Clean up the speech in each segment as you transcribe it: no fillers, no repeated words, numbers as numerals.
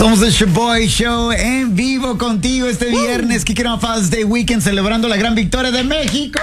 Somos el Shaboy Show en vivo contigo este viernes, Kicking Off Father's Day Weekend, celebrando la gran victoria de México.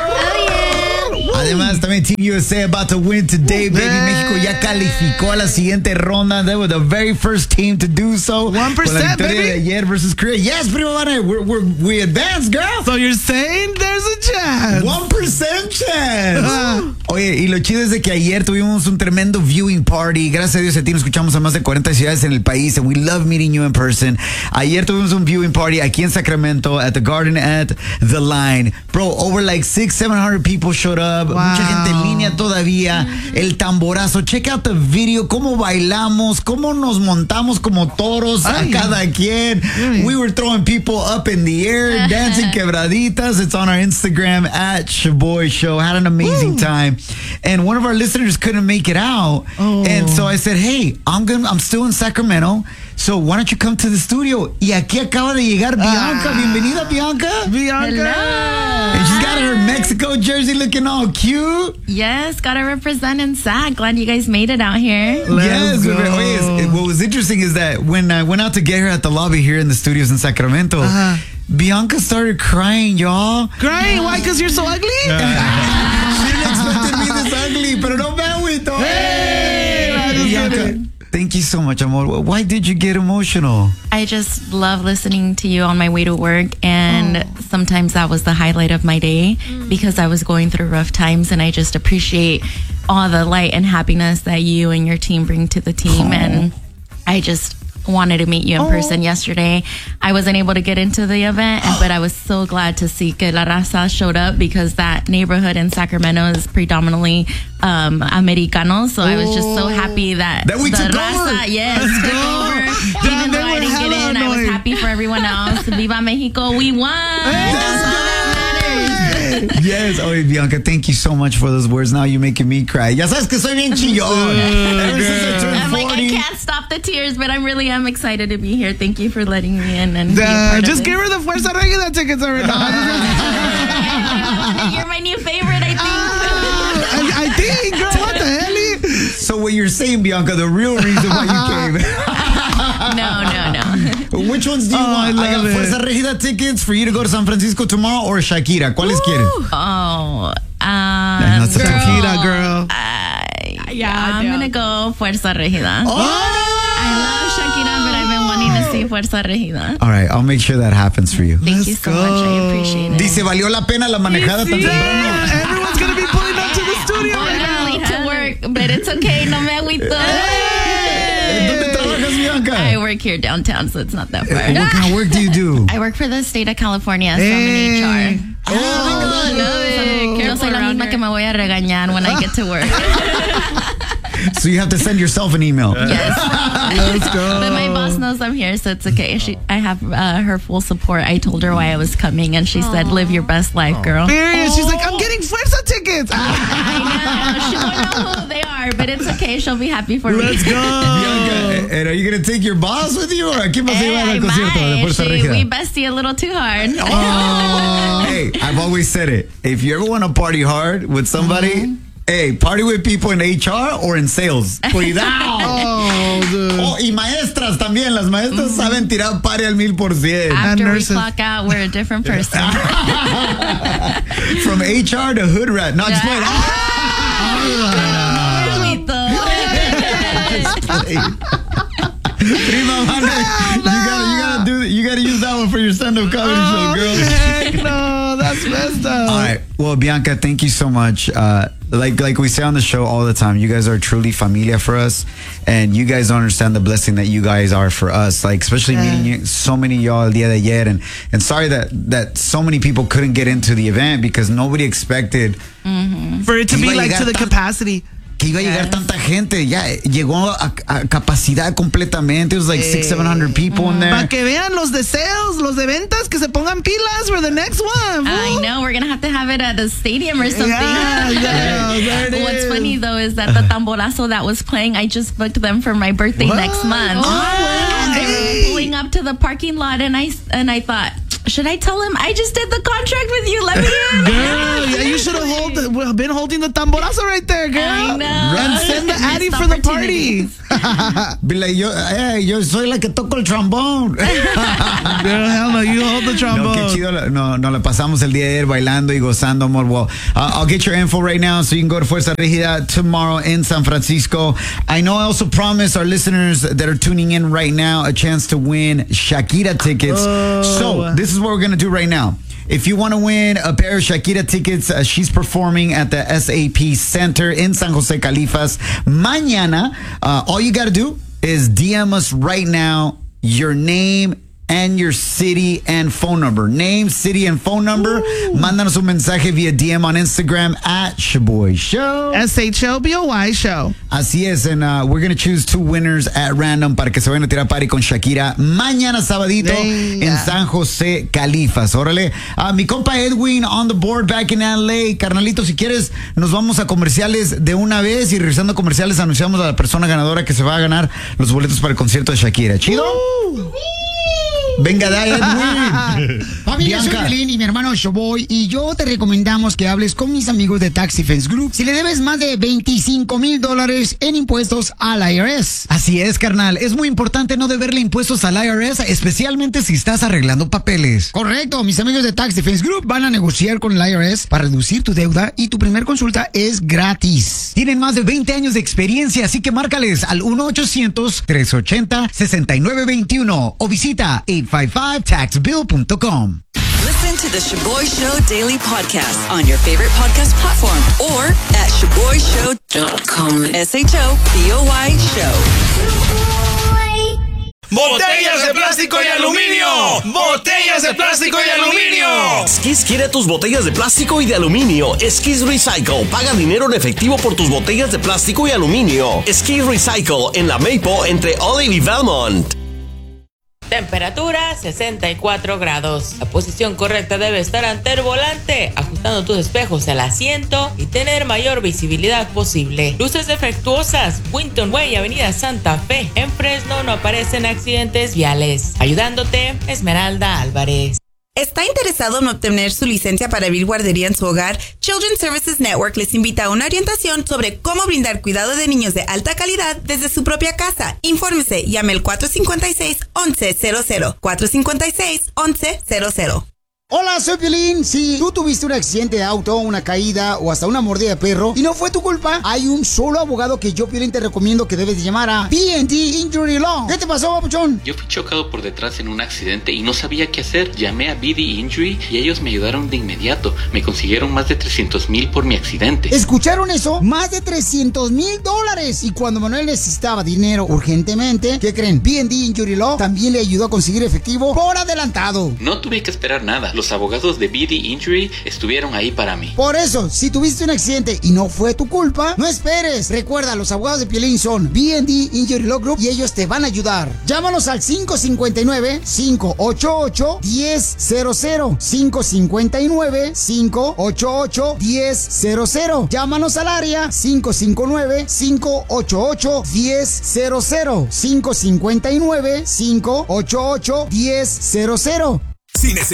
Además, también Team USA about to win today, baby. México ya calificó a la siguiente ronda. They were the very first team to do so. 1%, con la victoria baby. de ayer versus Korea. Yes, primo, we advanced, girl. So you're saying there's a chance? 1% chance. Oye, y lo chido es de que ayer tuvimos un tremendo viewing party. Gracias a Dios, a ti nos escuchamos a más de 40 ciudades en el país, and we love meeting you in person. Ayer tuvimos un viewing party aquí en Sacramento at the Garden at the Line. Bro, over like 600-700 people showed up. Wow. Mucha gente en línea todavía. El tamborazo. Check out the video. Cómo bailamos. Cómo nos montamos como toros a cada quien. We were throwing people up in the air, dancing quebraditas. It's on our Instagram at Shaboy Show. Had an amazing time. And one of our listeners couldn't make it out. And so I said, hey, I'm still in Sacramento. So why don't you come to the studio? Y aquí acaba de llegar Bianca. Bienvenida, Bianca. Bianca. And she's got her Mexico jersey looking all cute. Yes, gotta represent in SAC. Glad you guys made it out here. Let's go. What was interesting is that when I went out to get her at the lobby here in the studios in Sacramento, Bianca started crying, y'all. Crying? Why? Because you're so ugly? She didn't expect me this ugly, pero no me agüito. Bianca, thank you so much, amor. Why did you get emotional? I just love listening to you on my way to work, and sometimes that was the highlight of my day because I was going through rough times, and I just appreciate all the light and happiness that you and your team bring to the team. And I just wanted to meet you in person yesterday. I wasn't able to get into the event, but I was so glad to see que La Raza showed up because that neighborhood in Sacramento is predominantly Americano. So I was just so happy that we the took Raza, over. yes, took over. Even though I didn't get in, I was happy for everyone else. Viva Mexico, we won. That's all that matters. Yes. Oh, Bianca, thank you so much for those words. Now you're making me cry. Ya sabes que soy bien chillón. Ever since I turned I'm 40. like, I can't stop the tears, but I really am excited to be here. Thank you for letting me in and be a part Just of give her the Fuerza Regida tickets already. You're my new favorite, I think. I think, girl, what the hell? So what you're saying, Bianca, the real reason why you came. No. Which ones do you want? I got love Fuerza Regida tickets for you to go to San Francisco tomorrow, or Shakira. ¿Cuáles quieren? Oh, That's a Shakira, girl. I'm going to go Fuerza Regida. I love Shakira, but I've been wanting to see Fuerza Regida. All right, I'll make sure that happens for you. Thank you so much. I appreciate it. Dice, ¿valió la pena la manejada tan temprano? Everyone's going to be pulling up to the studio right now. I'm late to work, but it's okay. No me agüito. ¿Dónde trabajas, Bianca? I work here downtown, so it's not that far. What kind of work do you do? I work for the state of California, so I'm in HR. Yo soy la misma que me voy a regañar when I get to work. So you have to send yourself an email. Yes. Let's go. But my boss knows I'm here, so it's okay. I have her full support. I told her why I was coming, and she said, live your best life, girl. Period. She's like, I'm getting Fuerza tickets. I know. She won't know who they are, but it's okay. She'll be happy for me. Let's go. Bianca, and are you going to take your boss with you, or a quién vas a llevar al concierto de Fuerza Regida? We bestie a little too hard. Hey, I've always said it. If you ever want to party hard with somebody, hey, party with people in HR or in sales. Cuidado. Y maestras también. Las maestras saben tirar party al 1000%. After we nurses. clock out, we're a different person. From HR to hood rat. Not just playing. Prima Mane, you gotta use that one for your stand-up comedy show, girl. Heck no, that's messed up. All right. Well, Bianca, thank you so much. Like we say on the show all the time, you guys are truly familia for us, and you guys don't understand the blessing that you guys are for us. Like, especially meeting you, so many of y'all el día de ayer, and sorry that so many people couldn't get into the event because nobody expected For it to be like to the capacity. que iba a llegar tanta gente. Ya llegó a capacidad completamente. It was like 600-700 people in there. Para que vean los de sales, los de ventas, que se pongan pilas for the next one. I know, we're gonna have it at a stadium or something. There it What's is. funny though is that the tamborazo that was playing, I just booked them for my birthday next month. And they were pulling up to the parking lot, and I thought, Should I tell him I just did the contract with you? Let me in. Girl, yeah, you should have been holding the tamborazo right there, girl. I know. And send the Addy Missed for the party. Be like, yo soy la que toco el trombone. Girl, hell no, you hold the No, trombone. qué chido. No, la pasamos el día de ayer bailando y gozando, amor. Well, I'll get your info right now so you can go to Fuerza Regida tomorrow in San Francisco. I know I also promised our listeners that are tuning in right now a chance to win Shakira tickets. So this is what we're going to do right now. If you want to win a pair of Shakira tickets, she's performing at the SAP Center in San Jose Califas mañana. All you got to do is DM us right now your name and your city and phone number. Name, city, and phone number. Mándanos un mensaje via DM on Instagram at Shaboy Show. SHOBOY Show. Así es, and we're going to choose 2 winners at random para que se vayan a tirar party con Shakira mañana sabadito en San Jose Califas. Órale. Mi compa Edwin on the board back in LA. Carnalito, si quieres, nos vamos a comerciales de una vez y regresando a comerciales anunciamos a la persona ganadora que se va a ganar los boletos para el concierto de Shakira. ¿Chido? Venga, dale, Edwin. Familia, soy Pelín y mi hermano Showboy, y yo te recomendamos que hables con mis amigos de Tax Defense Group si le debes más de $25,000 en impuestos al IRS. Así es, carnal. Es muy importante no deberle impuestos al IRS, especialmente si estás arreglando papeles. Correcto, mis amigos de Tax Defense Group van a negociar con el IRS para reducir tu deuda y tu primer consulta es gratis. Tienen más de 20 años de experiencia, así que márcales al 1-800-380-6921 o visita 855taxbill.com. Listen to the Shaboy Show Daily Podcast on your favorite podcast platform or at ShaboyShow.com. SHOBOY Show. ¡Botellas de plástico y aluminio! ¡Botellas de plástico y aluminio! Skis quiere tus botellas de plástico y de aluminio. Skis Recycle. Paga dinero en efectivo por tus botellas de plástico y aluminio. Skis Recycle en la Maple entre Olive y Valmont. Temperatura 64 grados. La posición correcta debe estar ante el volante, ajustando tus espejos al asiento y tener mayor visibilidad posible. Luces defectuosas. Winton Way, Avenida Santa Fe. En Fresno no aparecen accidentes viales. Ayudándote, Esmeralda Álvarez. ¿Está interesado en obtener su licencia para abrir guardería en su hogar? Children's Services Network les invita a una orientación sobre cómo brindar cuidado de niños de alta calidad desde su propia casa. Infórmese, llame al 456-1100. 456-1100. Hola, soy Piolín. Si tú tuviste un accidente de auto, una caída o hasta una mordida de perro y no fue tu culpa, hay un solo abogado que yo, Piolín, te recomiendo que debes de llamar a B&D Injury Law. ¿Qué te pasó, papuchón? Yo fui chocado por detrás en un accidente y no sabía qué hacer. Llamé a B&D Injury y ellos me ayudaron de inmediato. Me consiguieron más de $300,000 por mi accidente. ¿Escucharon eso? Más de $300,000. Y cuando Manuel necesitaba dinero urgentemente, ¿qué creen? B&D Injury Law también le ayudó a conseguir efectivo por adelantado. No tuve que esperar nada. Los abogados de B&D Injury estuvieron ahí para mí. Por eso, si tuviste un accidente y no fue tu culpa, no esperes. Recuerda, los abogados de Piolín son B&D Injury Law Group y ellos te van a ayudar. Llámanos al 559-588-1000. 559-588-1000. Llámanos al área 559-588-1000. 559-588-1000.